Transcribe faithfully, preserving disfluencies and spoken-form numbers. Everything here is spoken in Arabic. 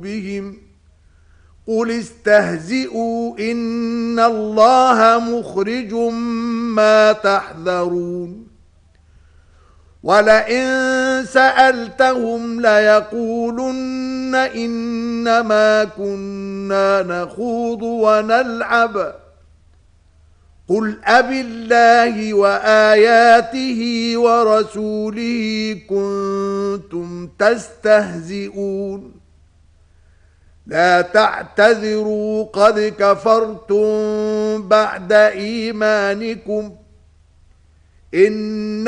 قلوبهم قل استهزئوا إن الله مخرج ما تحذرون ولئن سألتهم ليقولن إنما كنا نخوض ونلعب قل أبالله وآياته ورسوله كنتم تستهزئون لا تعتذروا قد كفرتم بعد إيمانكم إن